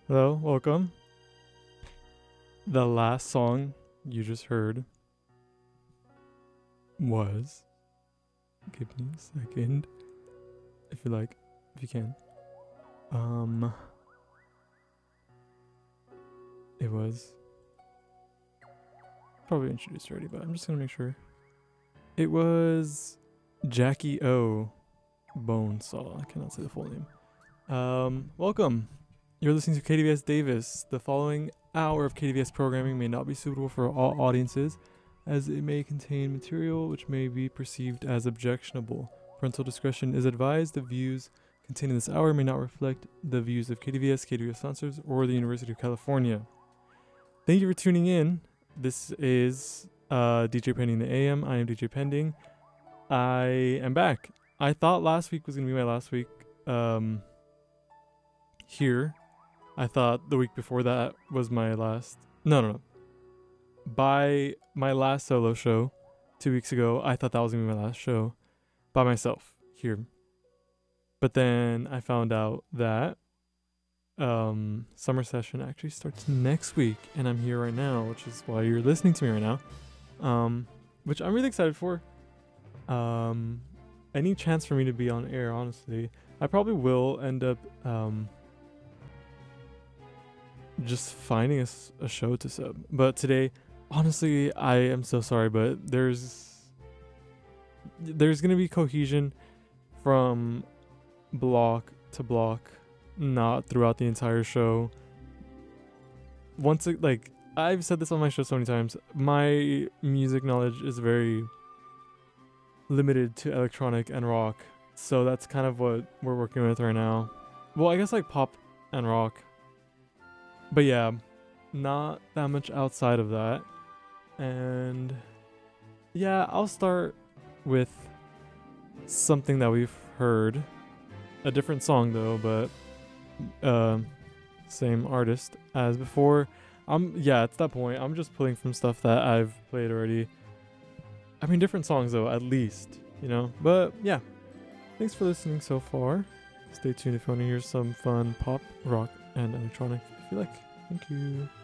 Hello, welcome. The last song you just heard was. Give me a second, if you like, if you can. It was probably introduced already, but I'm just gonna make sure. It was Jackie O. Bonesaw. I cannot say the full name. Welcome. You're listening to KDVS Davis. The following hour of KDVS programming may not be suitable for all audiences, as it may contain material which may be perceived as objectionable. Parental discretion is advised. The views contained in this hour may not reflect the views of KDVS, KDVS sponsors, or the University of California. Thank you for tuning in. This is DJ Pending the AM. I am DJ Pending. I am back. I thought last week was going to be my last week here. I thought the week before that was my last. No. By my last solo show 2 weeks ago, I thought that was going to be my last show by myself here. But then I found out that summer session actually starts next week, and I'm here right now, which is why you're listening to me right now. Which I'm really excited for. Any chance for me to be on air, honestly. I probably will end up just finding a show to sub. But today, honestly, I am so sorry, but there's gonna be cohesion from block to block, not throughout the entire show. I've said this on my show so many times, my music knowledge is very limited to electronic and rock, so that's kind of what we're working with right now. Well, I guess like pop and rock, but yeah, not that much outside of that. And yeah, I'll start with something that we've heard, a different song though, but same artist as before. At that point I'm just pulling from stuff that I've played already. I mean, different songs though, at least, but yeah, thanks for listening so far. Stay tuned if you want to hear some fun pop, rock, and electronic if you like. Thank you.